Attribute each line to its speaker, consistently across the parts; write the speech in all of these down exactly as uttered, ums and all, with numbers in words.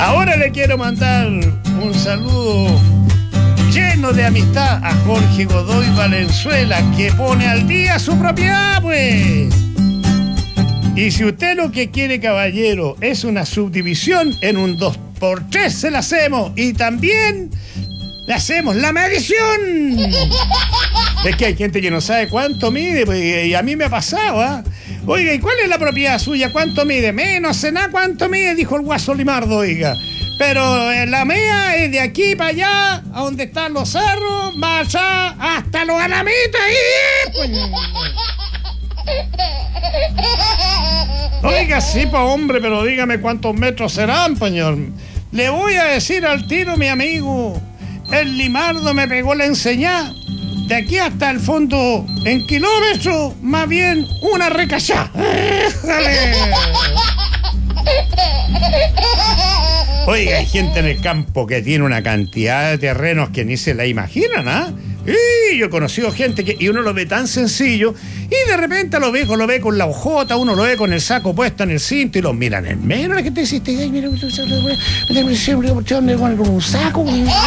Speaker 1: Ahora le quiero mandar un saludo lleno de amistad a Jorge Godoy Valenzuela, que pone al día su propiedad, pues. Y si usted lo que quiere, caballero, es una subdivisión en un dos por tres, se la hacemos. Y también le hacemos la medición. Es que hay gente que no sabe cuánto mide, pues, y a mí me ha pasado, ¿ah? ¿eh? Oiga, ¿y cuál es la propiedad suya? ¿Cuánto mide? Menos sé nada, ¿cuánto mide? Dijo el guaso Limardo, oiga. Pero la mía es de aquí para allá, a donde están los cerros, más allá, hasta los alamitos. Ahí, pues. Oiga, sí, pues hombre, pero dígame cuántos metros serán, señor. Le voy a decir al tiro, mi amigo, el Limardo me pegó la enseñada. De aquí hasta el fondo, en kilómetros, más bien una recachá. Oiga, hay gente en el campo que tiene una cantidad de terrenos que ni se la imaginan, ¿ah? ¿eh? Y yo he conocido gente que, y uno lo ve tan sencillo, y de repente lo ve, lo ve con la hojota, uno lo ve con el saco puesto en el cinto, y lo miran en menos. La gente dice, ay, mira, con un saco.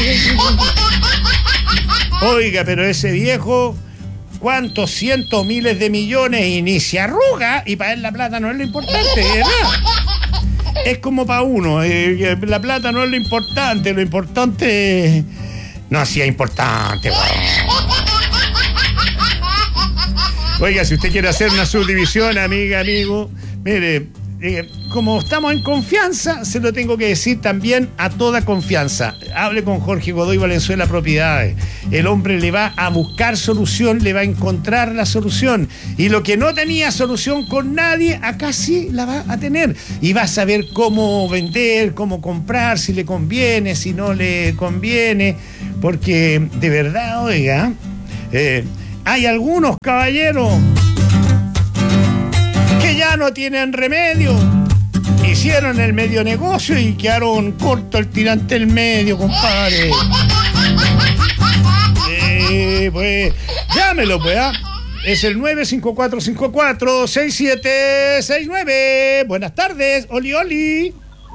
Speaker 1: Oiga, pero ese viejo, cuántos cientos miles de millones y ni se arruga, y para él la plata no es lo importante, ¿verdad? Es como para uno, eh, la plata no es lo importante, lo importante... No, sí es importante, güey. Oiga, si usted quiere hacer una subdivisión, amiga, amigo, mire... Eh, como estamos en confianza, se lo tengo que decir también a toda confianza. Hable con Jorge Godoy Valenzuela Propiedades. El hombre le va a buscar solución, le va a encontrar la solución. Y lo que no tenía solución con nadie, acá sí la va a tener. Y va a saber cómo vender, cómo comprar, si le conviene, si no le conviene. Porque, de verdad, oiga, eh, hay algunos caballeros que ya no tienen remedio. Hicieron el medio negocio y quedaron corto el tirante del medio, compadre. Eh, pues, llámelo, pues, ¿ah? Es el nueve cinco cuatro cinco cuatro seis siete seis nueve. Buenas tardes, Oli Oli.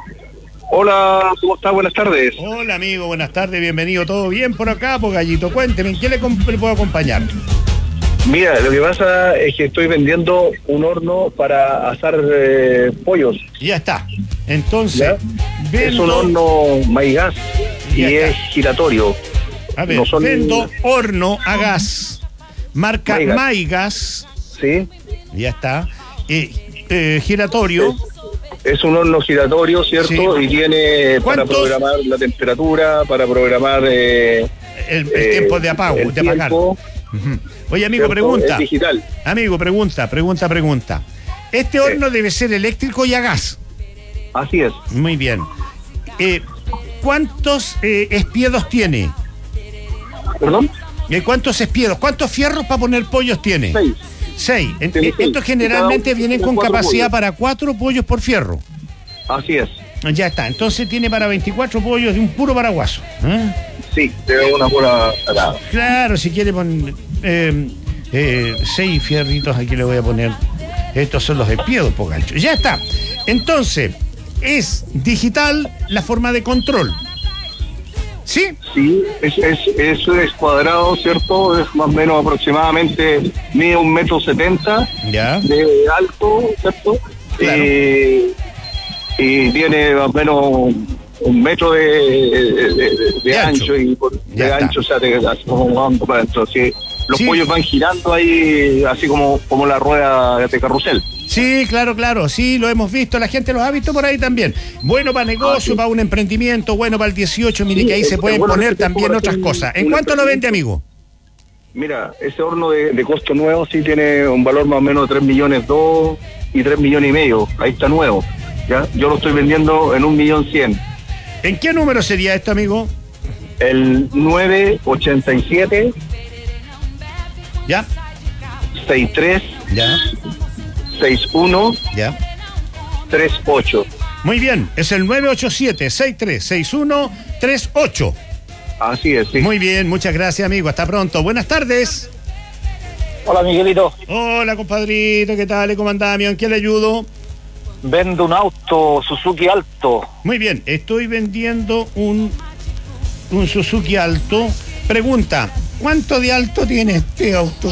Speaker 2: Hola, ¿cómo está? Buenas tardes.
Speaker 1: Hola, amigo, buenas tardes, bienvenido. ¿Todo bien por acá, por Gallito? Cuénteme, ¿en qué le, le puedo acompañar?
Speaker 2: Mira, lo que pasa es que estoy vendiendo un horno para asar eh, pollos.
Speaker 1: Ya está. Entonces,
Speaker 2: vendo... es un horno maíz gas y
Speaker 1: está.
Speaker 2: Es giratorio.
Speaker 1: A ver, no son... vendo horno a gas, marca Maigas.
Speaker 2: Sí.
Speaker 1: Ya está. Eh, eh, giratorio.
Speaker 2: Es, es un horno giratorio, ¿cierto? Sí. Y tiene para programar la temperatura, para programar eh,
Speaker 1: el, el eh, tiempo de apago, de apagar. Uh-huh. Oye, amigo, pregunta.
Speaker 2: Es digital.
Speaker 1: Amigo, pregunta, pregunta, pregunta. ¿Este horno sí. debe ser eléctrico y a gas?
Speaker 2: Así es.
Speaker 1: Muy bien. Eh, ¿Cuántos eh, espiedos tiene?
Speaker 2: ¿Perdón?
Speaker 1: Eh, ¿Cuántos espiedos? ¿Cuántos fierros para poner pollos tiene?
Speaker 2: Seis.
Speaker 1: Seis. En, eh, estos generalmente vienen con capacidad pollos. Para cuatro pollos por fierro.
Speaker 2: Así es.
Speaker 1: Ya está. Entonces tiene para veinticuatro pollos de un puro paraguaso. ¿Eh?
Speaker 2: Sí, de una pura...
Speaker 1: Claro, si quiere poner eh, eh, seis fierritos, aquí le voy a poner. Estos son los espiedos, por gancho. Ya está. Entonces, es digital la forma de control. ¿Sí?
Speaker 2: Sí, es, es, es, es cuadrado, ¿cierto? Es más o menos aproximadamente, mide un metro setenta
Speaker 1: ya.
Speaker 2: De alto, ¿cierto?
Speaker 1: Claro.
Speaker 2: Eh, y tiene más o menos un metro de, de, de, de ancho. ancho y por, de está. ancho, o sea, de, así como vamos para adentro. Así, los sí. pollos van girando ahí, así como, como la rueda de carrusel.
Speaker 1: Sí, claro, claro, sí, lo hemos visto, la gente los ha visto por ahí también. Bueno para negocio, ah, sí. para un emprendimiento, bueno para el dieciocho, mire sí, que ahí se pueden bueno, poner también otras cosas. ¿En cuánto lo vende, amigo?
Speaker 2: Mira, ese horno de, de costo nuevo sí tiene un valor más o menos de tres millones dos y tres millones y medio, ahí está nuevo, ¿ya? Yo lo estoy vendiendo en un millón cien.
Speaker 1: ¿En qué número sería esto, amigo?
Speaker 2: El nueve ochenta y siete.
Speaker 1: ¿Ya?
Speaker 2: sesenta y tres.
Speaker 1: ¿Ya?
Speaker 2: sesenta y uno.
Speaker 1: ¿Ya?
Speaker 2: treinta y ocho.
Speaker 1: Muy bien, es el nueve ocho siete, sesenta y tres, sesenta y uno, treinta y ocho.
Speaker 2: Así es, sí.
Speaker 1: Muy bien, muchas gracias, amigo. Hasta pronto. Buenas tardes.
Speaker 2: Hola, Miguelito.
Speaker 1: Hola, compadrito. ¿Qué tal? ¿Cómo andás, amigo? ¿En qué le ayudo?
Speaker 2: Vendo un auto Suzuki Alto.
Speaker 1: Muy bien, estoy vendiendo un, un Suzuki Alto. Pregunta, ¿cuánto de alto tiene este auto?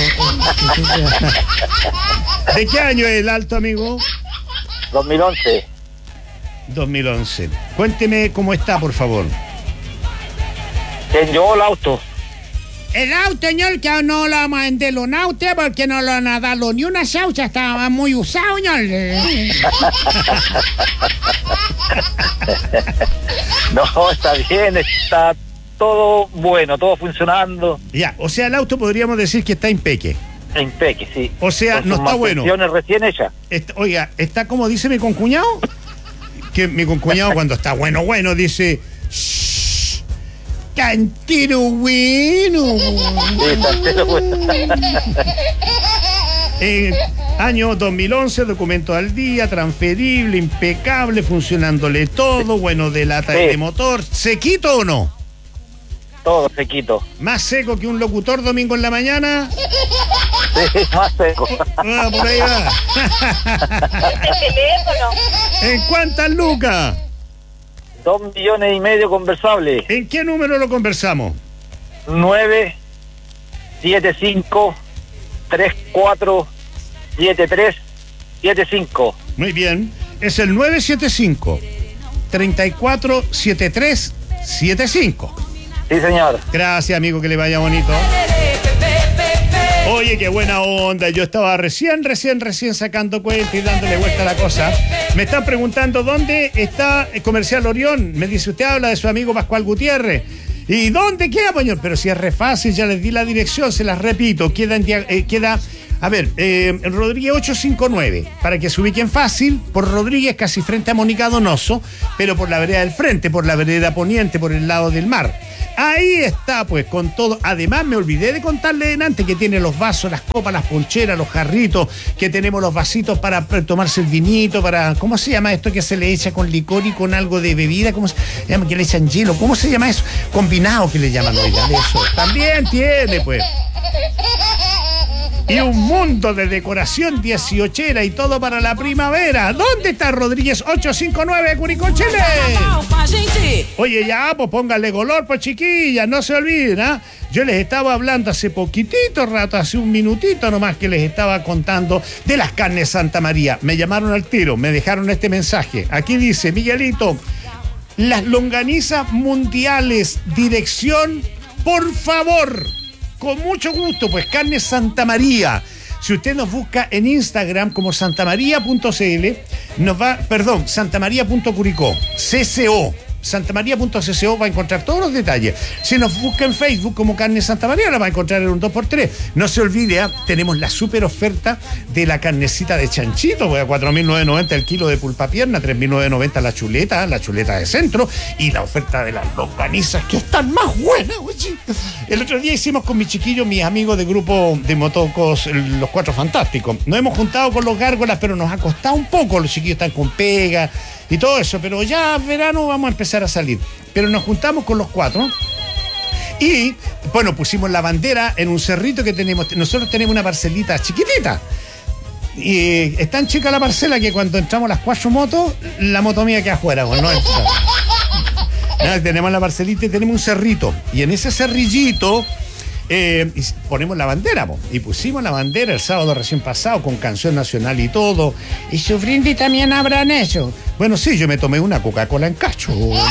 Speaker 1: ¿De qué año es el Alto, amigo?
Speaker 2: dos mil once.
Speaker 1: dos mil once. Cuénteme cómo está, por favor.
Speaker 2: ¿Quién llevó el auto?
Speaker 1: El auto, señor, que no lo vamos a vender un auto porque no lo van a darlo ni una chaucha, estaba muy usado, señor.
Speaker 2: No, está bien, está todo bueno, todo funcionando.
Speaker 1: Ya, o sea, el auto podríamos decir que está impeque.
Speaker 2: Impeque, sí.
Speaker 1: O sea,
Speaker 2: con
Speaker 1: no
Speaker 2: sus
Speaker 1: está bueno.
Speaker 2: recién hechas.
Speaker 1: Está, oiga, está como dice mi concuñado, que mi concuñado cuando está bueno, bueno, dice... Cantero bueno.
Speaker 2: Sí, cantero bueno.
Speaker 1: Eh, año dos mil once, documento al día, transferible, impecable, funcionándole todo, bueno, de lata sí. de motor. ¿Sequito o no?
Speaker 2: Todo sequito.
Speaker 1: ¿Más seco que un locutor domingo en la mañana?
Speaker 2: Sí, más seco.
Speaker 1: Ah, por ahí va. ¿En cuántas lucas?
Speaker 2: Dos millones y medio conversable.
Speaker 1: ¿En qué número lo conversamos?
Speaker 2: Nueve siete cinco tres cuatro siete tres siete cinco.
Speaker 1: Muy bien. Es el nueve siete cinco tres cuatro siete tres siete cinco.
Speaker 2: Sí, señor.
Speaker 1: Gracias, amigo, que le vaya bonito. Oye, qué buena onda. Yo estaba recién, recién, recién sacando cuenta y dándole vuelta a la cosa. Me están preguntando dónde está el Comercial Orión. Me dice, usted habla de su amigo Pascual Gutiérrez. ¿Y dónde queda, señor? Pero si es re fácil, ya les di la dirección, se las repito. Queda, en, eh, queda a ver, eh, Rodríguez ochocientos cincuenta y nueve, para que se ubiquen fácil, por Rodríguez casi frente a Mónica Donoso, pero por la vereda del frente, por la vereda poniente, por el lado del mar. Ahí está, pues, con todo. Además, me olvidé de contarle delante que tiene los vasos, las copas, las poncheras, los jarritos, que tenemos los vasitos para tomarse el vinito, para... ¿Cómo se llama esto que se le echa con licor y con algo de bebida? ¿Cómo se llama? Que le echan hielo. ¿Cómo se llama eso? Combinado que le llaman, oigan, eso. También tiene, pues. Y un mundo de decoración dieciochera y todo para la primavera. ¿Dónde está Rodríguez ochocientos cincuenta y nueve, Curicó, Chile? Oye, ya, pues póngale color, pues chiquillas, no se olviden, ¿ah? ¿eh? Yo les estaba hablando hace poquitito rato, hace un minutito nomás, que les estaba contando de las carnes Santa María. Me llamaron al tiro, me dejaron este mensaje. Aquí dice, Miguelito, las longanizas mundiales, dirección, por favor. Con mucho gusto, pues Carnes Santa María. Si usted nos busca en Instagram como santamaría punto cl, nos va, perdón, santamaría punto curicó, C C O, santamaría punto c c o, va a encontrar todos los detalles. Si nos busca en Facebook como Carnes Santa María, la va a encontrar en un dos por tres. No se olvide, ¿eh? Tenemos la super oferta de la carnecita de chanchito, pues a cuatro mil novecientos noventa el kilo de pulpa pierna, tres mil novecientos noventa la chuleta, la chuleta de centro, y la oferta de las longanizas, que están más buenas, güey. El otro día hicimos con mis chiquillos, mis amigos de grupo de motocos, los Cuatro Fantásticos. Nos hemos juntado con los gárgolas, pero nos ha costado un poco. Los chiquillos están con pega y todo eso, pero ya verano vamos a empezar a salir. Pero nos juntamos con los cuatro y, bueno, pusimos la bandera en un cerrito que tenemos. Nosotros tenemos una parcelita chiquitita. Y es tan chica la parcela que cuando entramos las cuatro motos, la moto mía queda afuera, pues no entra. Nada, tenemos la parcelita y tenemos un cerrito. Y en ese cerrillito eh, ponemos la bandera, po. Y pusimos la bandera el sábado recién pasado con canción nacional y todo. Y su brindis también habrán hecho. Bueno, sí, yo me tomé una Coca-Cola en cacho.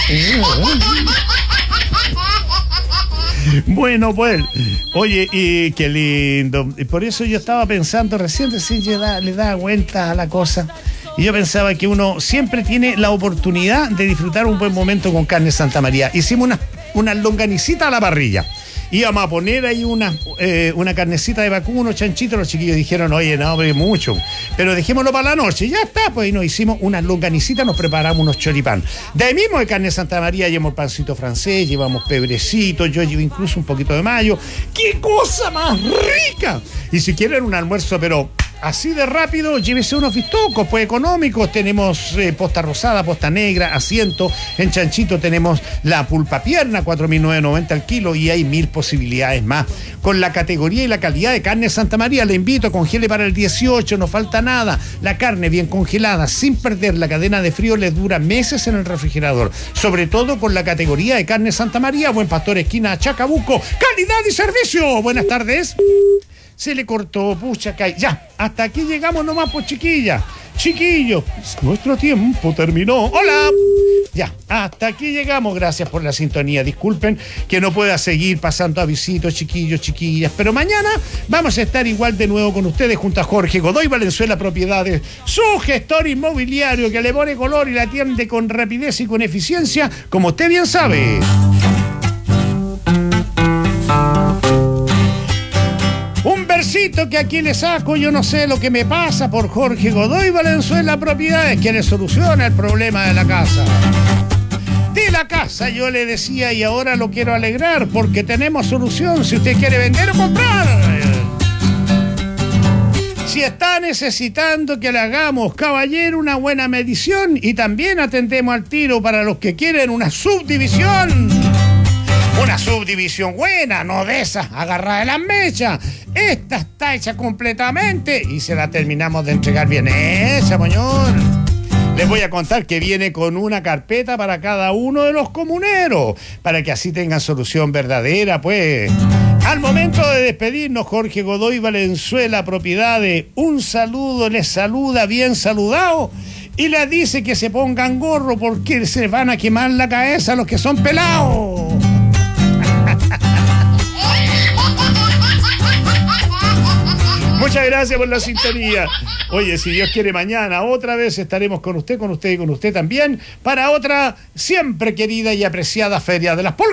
Speaker 1: Bueno, pues, oye, y qué lindo. Y por eso yo estaba pensando, recién, recién le da, le da vuelta a la cosa. Y yo pensaba que uno siempre tiene la oportunidad de disfrutar un buen momento con Carnes Santa María. Hicimos una, una longanicita a la parrilla. Íbamos a poner ahí una, eh, una carnecita de vacuno, unos chanchitos. Los chiquillos dijeron, oye, no, pero mucho. Pero dejémoslo para la noche. Ya está, pues, y nos hicimos unas longanicitas, nos preparamos unos choripán. De ahí mismo de Carnes Santa María llevamos pancito francés, llevamos pebrecito, yo llevo incluso un poquito de mayo. ¡Qué cosa más rica! Y si quieren un almuerzo, pero... así de rápido, llévese unos bistocos, pues económicos. Tenemos eh, posta rosada, posta negra, asiento. En chanchito tenemos la pulpa pierna, cuatro mil novecientos noventa al kilo, y hay mil posibilidades más. Con la categoría y la calidad de carne Santa María, le invito, congele para el dieciocho, no falta nada. La carne bien congelada, sin perder la cadena de frío, les dura meses en el refrigerador. Sobre todo con la categoría de carne Santa María, Buen Pastor, esquina Chacabuco. ¡Calidad y servicio! Buenas tardes. Se le cortó, pucha, cae. Ya, hasta aquí llegamos nomás, pues, chiquilla. Chiquillos, nuestro tiempo terminó. ¡Hola! Ya, hasta aquí llegamos. Gracias por la sintonía. Disculpen que no pueda seguir pasando avisitos, chiquillos, chiquillas, pero mañana vamos a estar igual de nuevo con ustedes junto a Jorge Godoy Valenzuela Propiedades, su gestor inmobiliario que le pone color y la atiende con rapidez y con eficiencia, como usted bien sabe. Un versito que aquí le saco, yo no sé lo que me pasa, por Jorge Godoy Valenzuela Propiedades, que le soluciona el problema de la casa. De la casa, yo le decía, y ahora lo quiero alegrar, porque tenemos solución si usted quiere vender o comprar. Si está necesitando que le hagamos, caballero, una buena medición, y también atendemos al tiro para los que quieren una subdivisión. Una subdivisión buena, no de esas agarradas de las mechas. Esta está hecha completamente y se la terminamos de entregar bien hecha, moñón. Les voy a contar que viene con una carpeta para cada uno de los comuneros, para que así tengan solución verdadera, pues. Al momento de despedirnos, Jorge Godoy Valenzuela Propiedades, un saludo, les saluda bien saludado y les dice que se pongan gorro porque se van a quemar la cabeza los que son pelados. Muchas gracias por la sintonía. Oye, si Dios quiere, mañana otra vez estaremos con usted, con usted y con usted también, para otra siempre querida y apreciada Feria de las Pulgas.